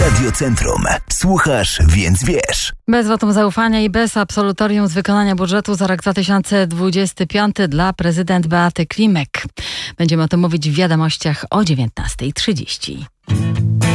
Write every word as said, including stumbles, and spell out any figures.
Radio Centrum. Słuchasz, więc wiesz. Bez wotum zaufania i bez absolutorium z wykonania budżetu za rok dwa tysiące dwudziesty piąty dla prezydent Beaty Klimek. Będziemy o tym mówić w wiadomościach o dziewiętnasta trzydzieści.